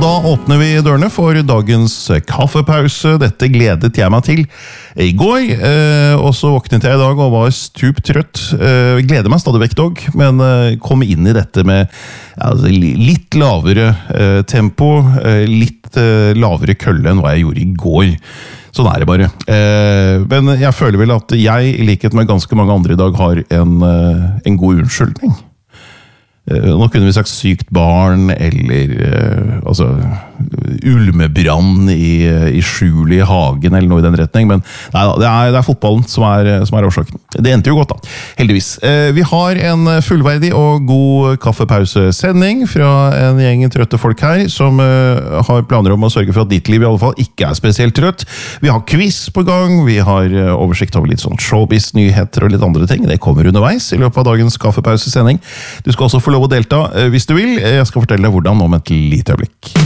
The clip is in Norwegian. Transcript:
da åpner vi dørene for dagens kaffepause. Dette gledet jeg meg til i går, og så våknet jeg i dag og var stupt trøtt. Gleder meg stadig vekk dog, men kom inn i dette med litt lavere tempo, litt lavere kølle enn hva jeg gjorde i går. Sånn det bare. Men jeg føler vel at jeg, i likhet med ganske mange andre i dag, har en god unnskyldning. Nå kunne vi sagt sykt barn, eller ulmebrann i skjul i hagen, eller noe i den retning, men nei, det er fotballen som er årsaken. Det endte jo godt da, heldigvis. Vi har en fullverdig og god kaffepausesending fra en gjeng trøtte folk her, som har planer om å sørge for at ditt liv i alle fall ikke er spesielt trøtt. Vi har quiz på gang, vi har oversikt over litt sånn showbiz-nyheter og litt andre ting. Det kommer underveis i løpet av dagens kaffepausesending. Du skal også få lov å delta hvis du vil. Jeg skal fortelle deg hvordan om et lite øyeblikk.